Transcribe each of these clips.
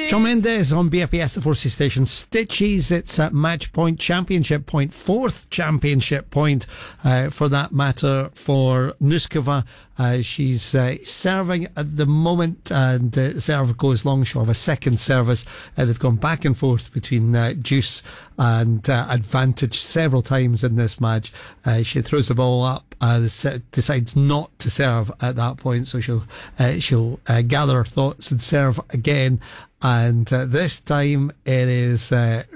Shawn Mendes on BFBS, the Forces Station. Stitches, it's at match point, championship point, fourth championship point for that matter for Nuskova. She's serving at the moment, and serve goes long. She'll have a second service. They've gone back and forth between Deuce and Advantage several times in this match. She throws the ball up, decides not to serve at that point, so she'll gather her thoughts and serve again. And this time it is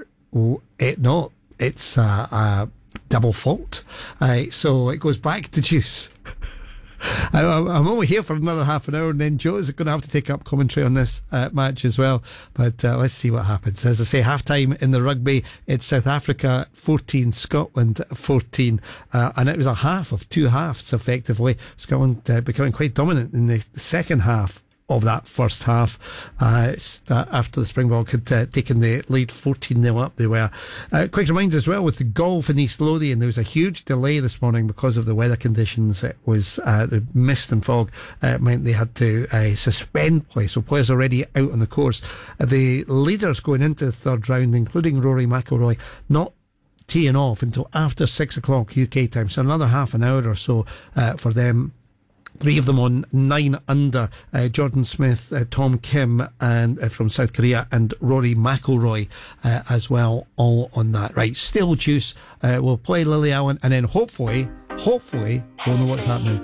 it's a double fault. So it goes back to Deuce. I'm only here for another half an hour, and then Joe's going to have to take up commentary on this match as well. But let's see what happens. As I say, half time in the rugby, it's South Africa 14, Scotland 14, and it was a half of two halves effectively. Scotland becoming quite dominant in the second half of that first half, after the Springbok had taken the lead 14-0 up. They were. Quick reminder as well, with the golf in East Lothian, there was a huge delay this morning because of the weather conditions. It was the mist and fog meant they had to suspend play, so players already out on the course. The leaders going into the third round, including Rory McIlroy, not teeing off until after 6 o'clock UK time, so another half an hour or so for them. Three of them on 9 under, Jordan Smith, Tom Kim and from South Korea, and Rory McIlroy as well, all on that. Right, still Deuce. We'll play Lily Allen, and then hopefully we'll know what's happening.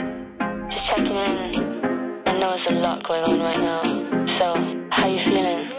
Just checking in. I know there's a lot going on right now, so how you feeling?